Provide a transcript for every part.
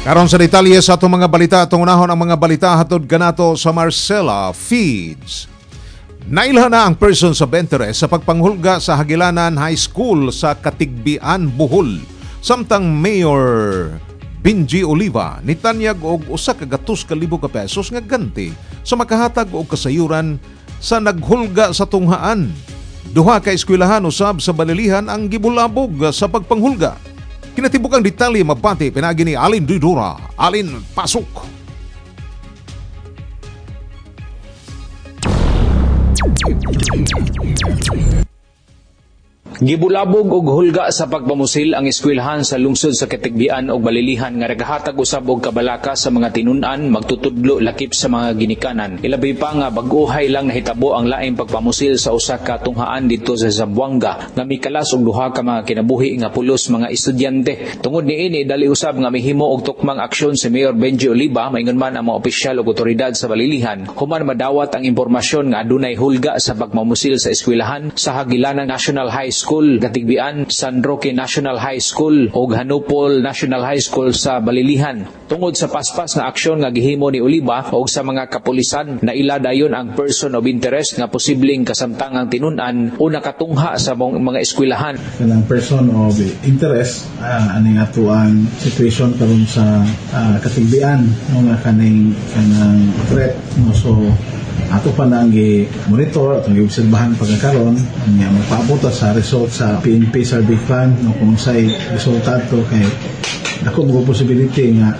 Karon sa detalye sa atong mga balita, atong unahon ang mga balita hatod kanato sa Marcela Feeds. Nailhan na ang person of interest sa pagpanghulga sa Hagilanan High School sa Katigbian, Bohol. Samtang Mayor Benji Oliva nitanyag og usa ka 2,000 ka pesos nga ganti sa makahatag og kasayuran sa naghulga sa tunghaan. Duha ka eskwelahan usab sa Balilihan ang gibulabog sa pagpanghulga. Kinatibukang detalye mabati pinagi ni Alin Didura. Alin, pasok! Gibulabog og hulga sa pagpamusil ang eskwelahan sa lungsod sa Katigbian og Balilihan nga nagahatag usab og kabalaka sa mga tinun-an magtutudlo lakip sa mga ginikanan. Ilabi pa nga bag-uhay lang nahitabo ang laing pagpamusil sa usa ka tunghaan dito sa Zamboanga nga mikalas og duha ka mga kinabuhi nga pulos mga estudyante. Tungod niini dali usab nga mihimo og tukmang aksyon si Mayor Benji Oliva maingon man ang mga opisyal ug otoridad sa Balilihan human madawat ang impormasyon nga adunay hulga sa pagpamusil sa eskwelahan sa Hagilanan National High School, Katigbian, San Roque National High School ug Hanupol National High School sa Balilihan. Tungod sa paspas na aksyon nga gihimo ni Oliva ug sa mga kapulisan na ila dayon ang person of interest nga posibleng kasamtangang tinun-an o nakatungha sa mga eskwelahan. Kanang person of interest aning ato ang situation karon sa Katigbian nga kanang threat so ato pa nang monitor at gi-obserbahan pagkakaroon nga magpaabot sa result sa PNP survey fund no kung say resultato kay dako mo possibility nga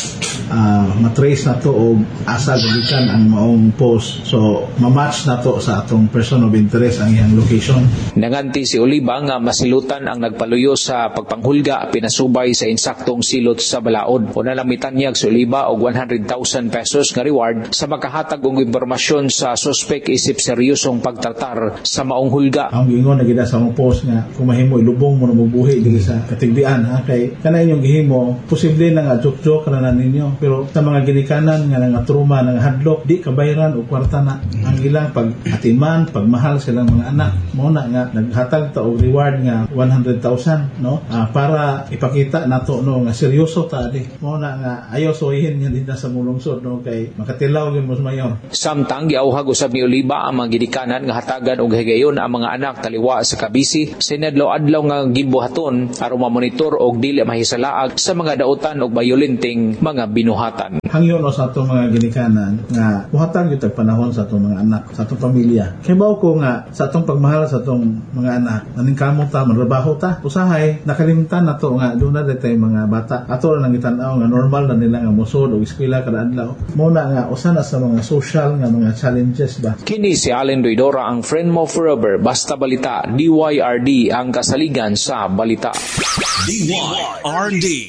matrace na to o asa gabikan ang maong post so mamatch na to sa atong person of interest ang iyang location. Nanganti si Oliva nga masilutan ang nagpaluyo sa pagpanghulga pinasubay sa insaktong silot sa balaod. Una lang mitanyag si Oliva og 100,000 pesos nga reward sa makahatag og impormasyon sa suspect isip seryosong pagtratar sa maong hulga. Ang gingon na gid sa mong post nga kung mahimo ilubong mo na mabuhi dili sa Katigbian kay kanay inyong gihimo posible na nga joke-joke ra ninyo pero sa mga ginikanan nga nangatruma ng hadlok di kabayaran o kwarta na ang ilang pag-atiman pagmahal silang mga anak mo na nga naghatag ta og reward nga 100,000 no para ipakita nato no nga seryoso ta di mo na nga ayo soyhin nga dinha sa mulungsod no kay makatilaw gyud mas mayor. Samtang giauhag usab ni Oliva ang mga ginikanan nga hatagan og higayon ang mga anak taliwa sa kabisi sinadlaw-adlaw nga gibuhaton aron mamonitor og dili mahisalaag sa mga dautan og bayolenteng mga binuhatan. Hangyo no sa atong mga ginikanan nga buhatan gyud tag panahon sa atong mga anak, sa atong pamilya. Kay bao ko nga sa atong pagmahal sa atong mga anak, naningkamot ta, manrabaho ta, usahay nakalimtan nato nga duna detay mga bata. Ato lang gitan-aw nga normal na nila nga mosud og eskwela kada adlaw. Mo na nga usa na sa mga social nga mga challenges ba. Kini si Allen Doidora ang friend mo forever basta balita DYRD ang kasaligan sa balita. DYRD.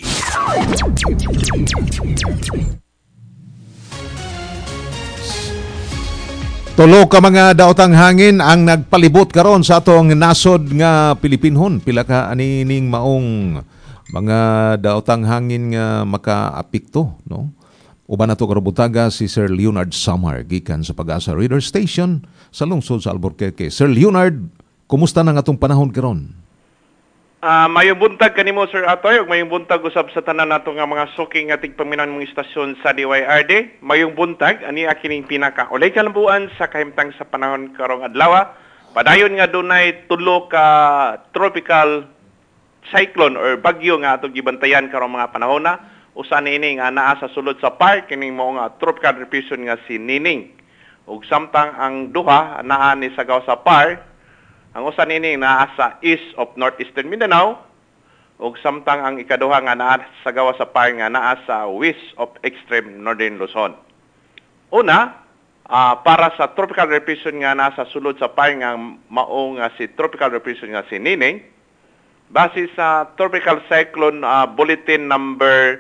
Tulo ka mga daotang hangin ang nagpalibot karon sa atong nasod nga Pilipinhon. Pila ka anining maong mga daotang hangin nga makaapekto, no? Uban nato karubutaga si Sir Leonard Samar gikan sa Pag-asa Radio Station sa lungsod sa Albuquerque. Sir Leonard, kumusta nang atong panahon karon? Mayong buntag kanimo Sir Atoy ug mayong buntag usab sa tanan nato nga mga suking nga tigpaminan mong istasyon sa DYRD. Mayong buntag ani kining pinaka ulay kalambuan sa kahimtang sa panahon karong adlaw. Padayon nga dunay tulo ka tropical cyclone or bagyo nga atong gibantayan karong mga panahon na. Usa niini nga naa sa sulod sa park kining mao nga tropical depression nga si Nining. Ug samtang ang duha naa ni sagaw sa park ang usa nini naa sa east of northeastern Mindanao ug samtang ang ikaduha nga naa sa gawa sa par nga naa sa west of extreme northern Luzon. Una, para sa tropical depression nga nasa sulod sa par nga mao nga si tropical depression nga si Nining, base sa tropical cyclone bulletin number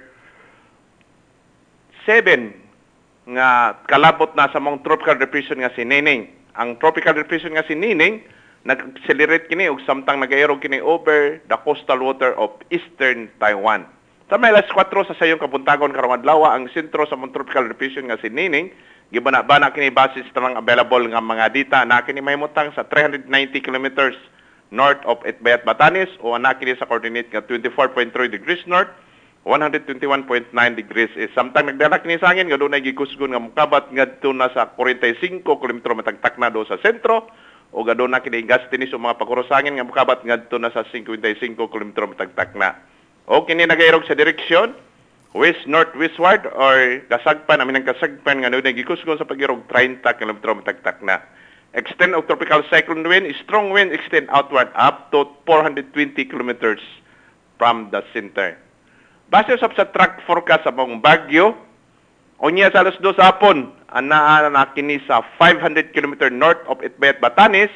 7 nga kalabot na sa mong tropical depression nga si Nining. Ang tropical depression nga si Nining nag-accelerate kini ug samtang nag-aero kini over the coastal water of eastern Taiwan. Sa may alas 4 sa sayong kabuntagon karong adlaw ang sentro sa mong tropical depression nga si Nining gibana-bana kini base sa tanang available nga mga data na kini mahimutang sa 390 kilometers north of Etbayat, Batanes o ana kini sa coordinate nga 24.3 degrees north 121.9 degrees is samtang nagdala kini sa hangin nga dunay gikusgon nga mokabat ngadto na sa 45 kilometro matagtak na do sa sentro o gado na kini gastinis o mga pagkurosangin nga mokabat ngadto na sa 55 kilometro matagtak na. O kini nagairog sa direksyon west northwestward or kasagpan amin ang kasagpan nga dunay gikusgon sa pagirog 30 kilometro matagtak na. Extent of tropical cyclone wind, strong wind extend outward up to 420 kilometers from the center. Base usab sa track forecast sa mong Bagyo, unya sa alas 2 hapon, anaa na kini sa 500 km north of Itbayat, Batanes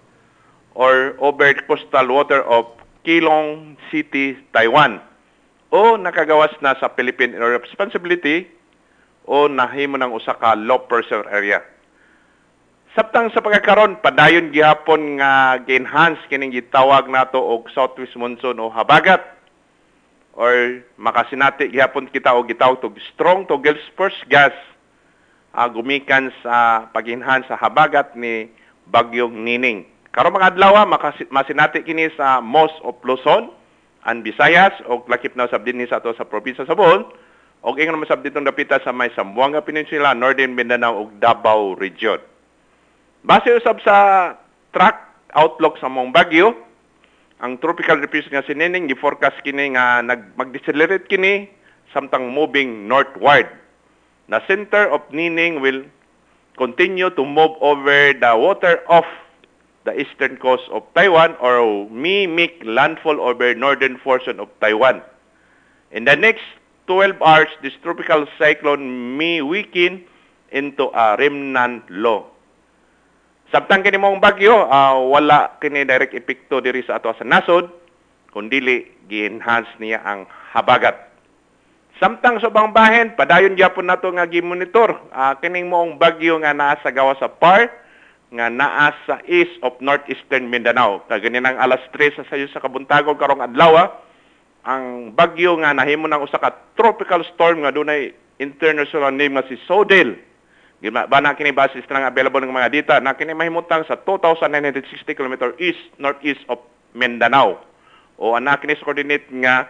or over coastal water of Keelung City, Taiwan. O nakagawas na sa Philippine Area of Responsibility o nahimo ng usa ka low pressure area. Sabtang sa pagkakaron, padayon gihapon nga gi-enhance kining gitawag nato og southwest monsoon o habagat or makasinati gihapon kita og gitawag og strong to Gulf gas gumikan sa pag-enhance sa habagat ni Bagyong Nining. Karon mga adlaw masinati kini sa most of Luzon and Visayas o lakip na usab dinhi sa ato sa probinsya sa Bohol og ingon man sab ditong dapita sa may Zamboanga Peninsula, Northern Mindanao ug Davao Region. Base usab sa track outlook sa mong bagyo, ang tropical depression nga si Nining gi-forecast kini nga mag-decelerate kini samtang moving northward. The center of Nining will continue to move over the water of the eastern coast of Taiwan or may make landfall over northern portion of Taiwan. In the next 12 hours, this tropical cyclone may weaken into a remnant low. Sabtang kini mong bagyo, wala kini direct epekto diri sa ato sa nasod, kundili gi-enhance niya ang habagat. Samtang sa ubang bahin, padayon gyapon nato nga gi-monitor kining mong bagyo nga naa sa gawas sa PAR, nga naa sa east of northeastern Mindanao. Kaganin ang alas 3 sa sayo sa kabuntagon karong adlaw, ang bagyo nga nahimo ng usa ka tropical storm nga dunay international name nga si Sodel. Bana kini basis na available ng mga data na kini mahimutang sa 2,960 km east northeast of Mindanao. O ana kini sa coordinate nga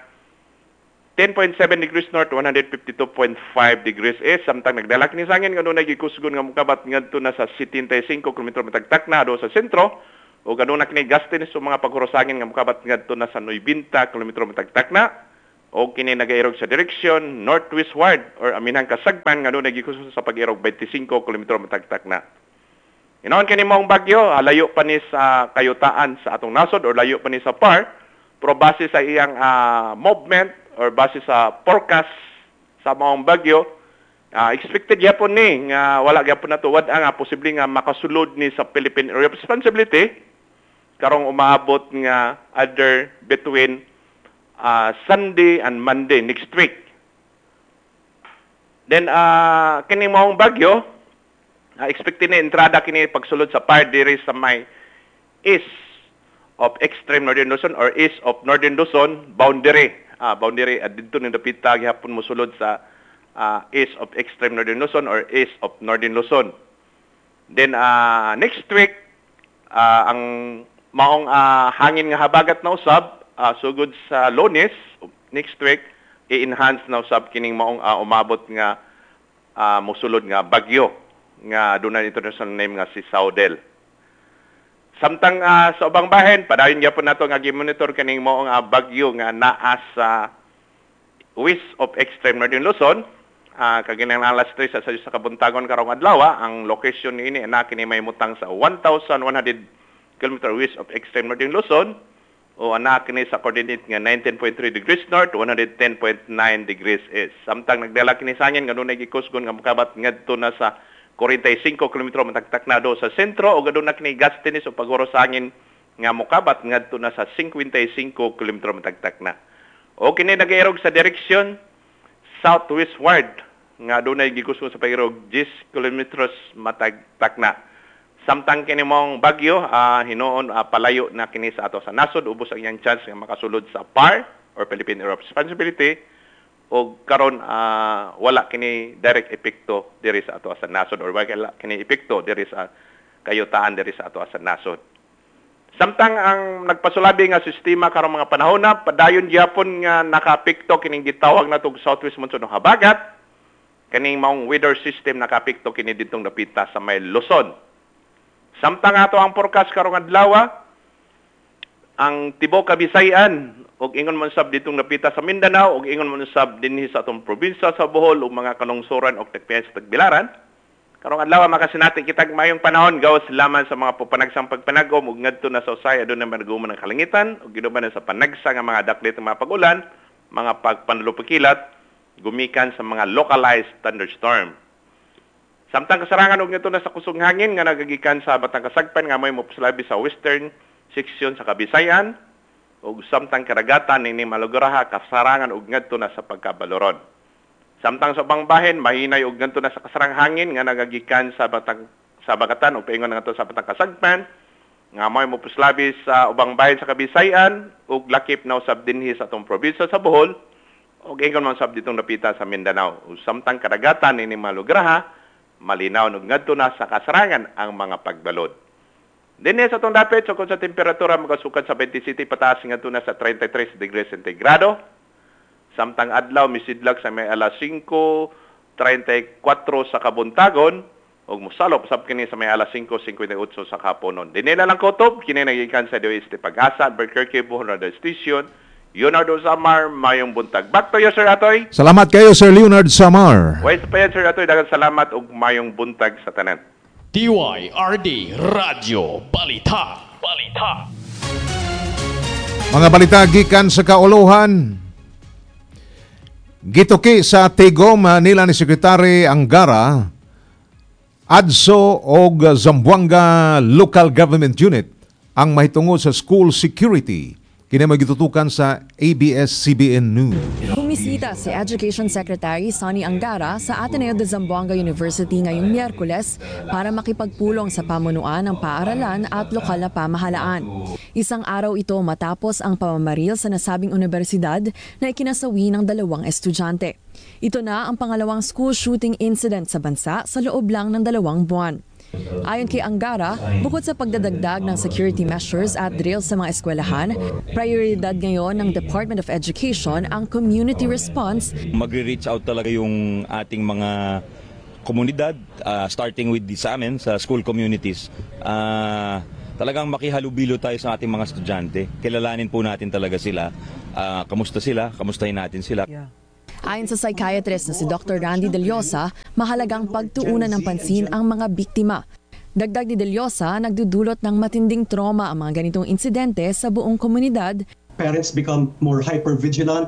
10.7 degrees north, 152.5 degrees east. Samtang nagdala kini sa hangin nga dunay gikusgon nga mokabat ngadto na sa 75 km matagtak na do sa sentro o ganun na kini gastin sa mga paghurosangin nga mokabat ngadto na sa 90 km matagtak na. O kini nagairog sa direksyon northwestward or aminang kasagpan nga doon nagikuso sa pag-irog 25 km matagtak na. Inaon kini mong bagyo, layo pa ni sa kayutaan sa atong nasod or layo pa ni sa PAR, pero base sa iyang movement or base sa forecast sa mong bagyo, expected yapon ni nga wala gyapon natuwad ang posible nga makasulod ni sa Philippine Area of Responsibility karong umaabot nga other between Sunday and Monday next week. Then kini mong bagyo expected na entrada kini pagsulod sa PAR diri sa may east of extreme northern Luzon or east of northern Luzon boundary dito ni dapita gihapon mosulod sa east of extreme northern Luzon or east of northern Luzon. Then next week ang maong hangin nga habagat na usab sugod sa Lunes next week i-enhance na usab kining maong umabot nga mosulod nga bagyo nga dunay international name nga si Saudel. Samtang sa ubang bahin padayon gyapon nato nga gi-monitor kining maong bagyo nga naa sa west of extreme northern Luzon. Kaginang alas 3 sa kabuntagon karong adlaw ang location niini na kini mahimutang sa 1,100 km west of extreme northern Luzon. O anak kini sa coordinate nga 19.3 degrees north, 110.9 degrees east. Samtang nagdala kini sa hangin nga dunay gikusgon nga mokabat ngadto na sa 45 km matagtak na do sa sentro o gadto na kini gastinis o paghuro sa hangin nga mokabat ngadto na sa 55 km matagtak na. O kini nagairog sa direksyon southwestward nga dunay gikusgon sa paghirog 10 km matagtak na. Samtang kini mong bagyo, hinoon palayo na kini sa ato sa nasod, ubos ang iyang chance nga makasulod sa PAR or Philippine Area of Responsibility o karon wala kini direct epekto diri sa ato sa nasod or wala kini epekto diri sa kayutaan diri sa ato sa nasod. Samtang ang nagpasulabi nga sistema karong mga panahon na padayon gyapon nga nakapikto kining gitawag natong southwest monsoon o habagat, kaning maong weather system nakapikto kini ditong napita sa may Luzon. Samtang ato ang forecast karong adlaw, ang tibuok Kabisayan ug ingon man sab ditong napita sa Mindanao ug ingon man sab dinhi sa atong probinsya sa Bohol ug mga kanungsoran ug Tagbilaran. Karong adlaw makasinati kitag mayong panahon gawas laman sa mga pupanagsang pagpanagom ug ngadto na sa usay aduna managuma ng kalangitan ug ginuban sa panagsa nga mga daklit nga mga pag-ulan, mga pagpanlupikilat gumikan sa mga localized thunderstorm. Samtang kasarangan og ngadto na sa kusog hangin nga nagagikan sa Batang Kasagpan nga may mopaslabi sa western section sa Kabisayan ug samtang karagatan ni maluguraha kasarangan og ngadto na sa pagkabaloron. Samtang sa ubang bahin mahinay og ngadto na sa kasarang hangin nga nagagikan sa bagatan o paingon ngadto sa Batang Kasagpan nga may mopaslabi sa ubang bahin sa Kabisayan ug lakip na usab dinhi sa atong probinsya sa Bohol ug ingon man sab ditong napita sa Mindanao. Ug samtang karagatan ni maluguraha malinaw og ngadto na sa kasarangan ang mga pagbalod. Dinhi sa atong dapit so kung sa temperatura magasukat sa 27 pataas ngadto na sa 33 degrees centigrado. Samtang adlaw misidlag sa may alas 5:34 sa kabuntagon ug mosalop sab kini sa may alas 5:58 sa kaponon. Dinhi na lang kutob kini nagikan sa DOST Pag-asa, Albuquerque, Bohol Radio Station. Leonardo Samar, mayong buntag. Back to you, Sir Atoy. Salamat kayo, Sir Leonard Samar. Wais pa yan, Sir Atoy. Daghang salamat ug mayong buntag sa tanan. DYRD Radio Balita. Mga balita gikan sa kauluhan. Gituki sa tigom nila ni Sekretary Angara, ADSO o Zamboanga Local Government Unit ang mahitungod sa school security. Kini magitutukan sa ABS-CBN News. Bumisita si Education Secretary Sonny Angara sa Ateneo de Zamboanga University ngayong Miyerkules para makipagpulong sa pamunuan ng paaralan at lokal na pamahalaan. Isang araw ito matapos ang pamamaril sa nasabing universidad na ikinasawi ng 2 estudyante. Ito na ang pangalawang school shooting incident sa bansa sa loob lang ng 2 buwan. Ayon kay Angara, bukod sa pagdadagdag ng security measures at drills sa mga eskwelahan, prioridad ngayon ng Department of Education ang community response. Magre-reach out talaga yung ating mga komunidad, starting with sa amin, sa school communities. Talagang makihalubilo tayo sa ating mga estudyante. Kilalanin po natin talaga sila. Kamusta sila? Kamustahin natin sila. Ayon sa psychiatrist na si Dr. Randy De Llosa, mahalagang pagtuunan ng pansin ang mga biktima. Dagdag ni De Llosa, nagdudulot ng matinding trauma ang mga ganitong insidente sa buong komunidad. Parents become more hyper-vigilant.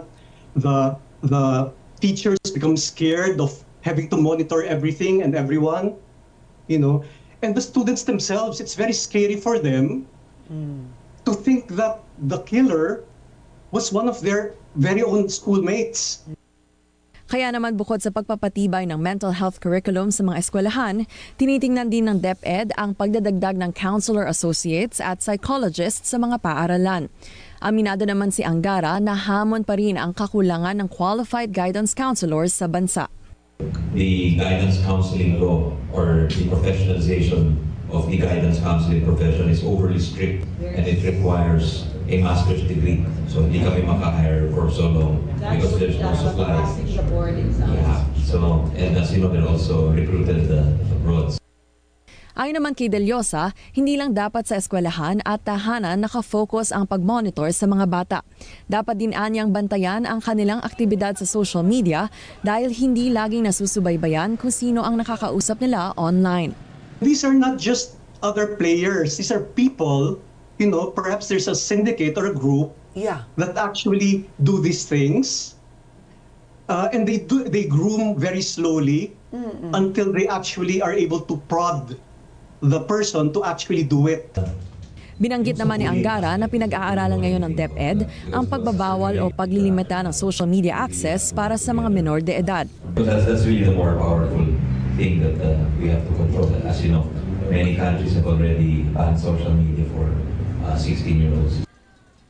The teachers become scared of having to monitor everything and everyone. And the students themselves, it's very scary for them to think that the killer was one of their very own schoolmates. Kaya naman bukod sa pagpapatibay ng mental health curriculum sa mga eskwelahan, tinitingnan din ng DepEd ang pagdadagdag ng counselor associates at psychologists sa mga paaralan. Aminado naman si Angara na hamon pa rin ang kakulangan ng qualified guidance counselors sa bansa. The guidance counseling law or the professionalization of the guidance counseling profession is overly strict and it requires a master's degree. So hindi kami maka-hire for so long because there's no supply. Yeah. So, and as you know, they're also recruited abroad. Ayon naman kay De Llosa, hindi lang dapat sa eskwelahan at tahanan nakafocus ang pag-monitor sa mga bata. Dapat din anyang bantayan ang kanilang aktibidad sa social media dahil hindi laging nasusubaybayan kung sino ang nakakausap nila online. These are not just other players. These are people. Perhaps there's a syndicate or a group that actually do these things. And they groom very slowly until they actually are able to prod the person to actually do it. Binanggit naman ni Angara na pinag-aaralan ngayon ng DepEd ang pagbabawal o paglilimita ng social media access para sa mga menor de edad. That's really the more powerful thing that we have to control. As you know, many countries have already banned social media for 16-year-olds.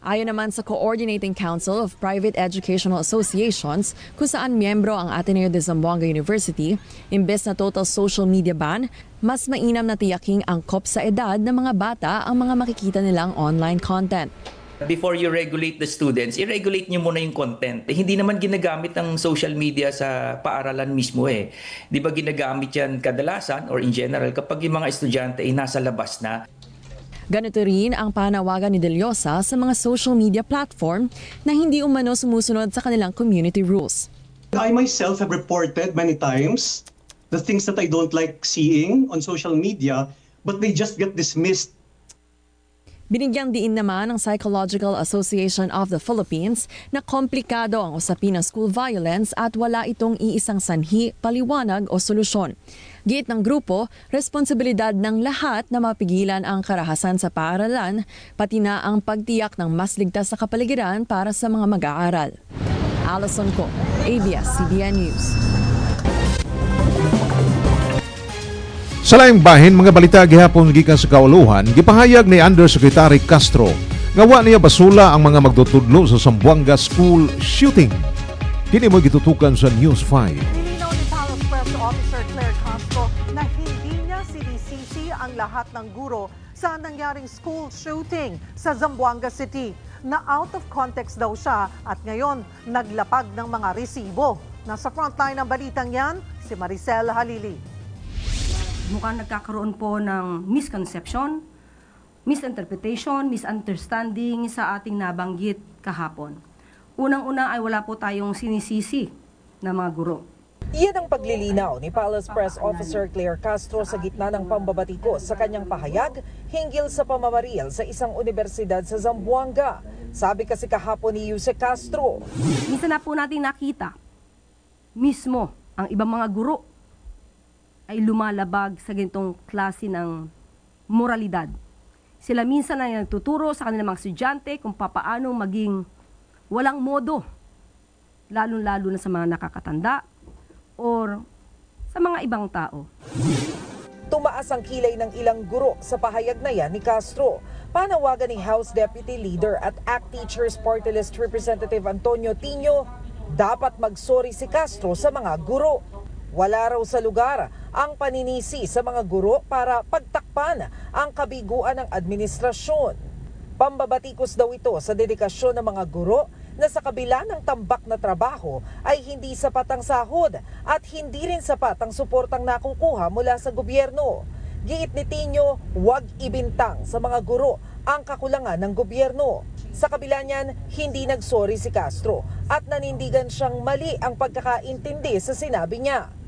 Ayon naman sa Coordinating Council of Private Educational Associations, kung saan miyembro ang Ateneo de Zamboanga University, imbes na total social media ban, mas mainam na tiyaking angkop sa edad ng mga bata ang mga makikita nilang online content. Before you regulate the students, i-regulate nyo muna yung content. Hindi naman ginagamit ng social media sa paaralan mismo eh. Di ba ginagamit yan kadalasan or in general kapag yung mga estudyante ay nasa labas na. Ganito rin ang panawagan ni De Llosa sa mga social media platform na hindi umano sumusunod sa kanilang community rules. I myself have reported many times the things that I don't like seeing on social media, but they just get dismissed. Binigyang diin naman ng Psychological Association of the Philippines na komplikado ang usapin ng school violence at wala itong iisang sanhi, paliwanag o solusyon. Giit ng grupo, responsibilidad ng lahat na mapigilan ang karahasan sa paaralan, pati na ang pagtiyak ng mas ligtas na kapaligiran para sa mga mag-aaral. Alison Ko, ABS-CBN News. Sa laing bahin, mga balita gihapon gikan sa kauluhan, gipahayag ni Undersecretary Castro nga wa niya basula ang mga magtutudlo sa Zamboanga School shooting. Kini mo gitutukan sa News 5. Nilinaw ni Palace Press Officer Claire Castro na hindi niya sinisisi ang lahat ng guro sa nangyaring school shooting sa Zamboanga City, na out of context daw siya at ngayon naglapag ng mga resibo. Nasa frontline ng balitang yan, si Maricel Halili. Mukhang nagkakaroon po ng misconception, misinterpretation, misunderstanding sa ating nabanggit kahapon. Unang-una ay wala po tayong sinisisi na mga guro. Iyan ang paglilinaw ni Palace Press Officer Claire Castro sa gitna ng pambabatikos sa kanyang pahayag hinggil sa pamamaril sa isang universidad sa Zamboanga. Sabi kasi kahapon ni Yuse Castro, minsan na po natin nakita mismo ang ibang mga guro ay lumalabag sa ganitong klase ng moralidad. Sila minsan ay nagtuturo sa kanilang mga estudyante kung papaano maging walang modo, lalo-lalo na sa mga nakakatanda or sa mga ibang tao. Tumaas ang kilay ng ilang guro sa pahayag na yan ni Castro. Panawagan ni House Deputy Leader at ACT Teachers Party List Representative Antonio Tino, dapat magsorry si Castro sa mga guro. Wala raw sa lugar ang paninisi sa mga guro para pagtakpan ang kabiguan ng administrasyon. Pambabatikos daw ito sa dedikasyon ng mga guro na sa kabila ng tambak na trabaho ay hindi sapat ang sahod at hindi rin sapat ang suportang nakukuha mula sa gobyerno. Giit ni Tino, huwag ibintang sa mga guro ang kakulangan ng gobyerno. Sa kabila niyan, hindi nagsorry si Castro at nanindigan siyang mali ang pagkakaintindi sa sinabi niya.